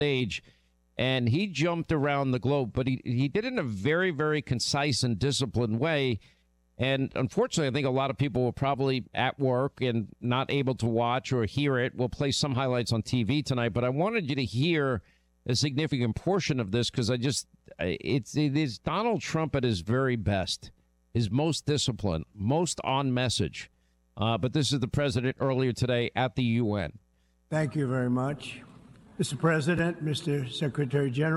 stage, and he jumped around the globe, but he did it in a very, very concise and disciplined way. And unfortunately, I think a lot of people were probably at work and not able to watch or hear it. We'll play some highlights on TV tonight, but I wanted you to hear a significant portion of this because it is Donald Trump at his very best, his most disciplined, most on message. But this is the president earlier today at the UN. Thank you very much. Mr. President, Mr. Secretary General.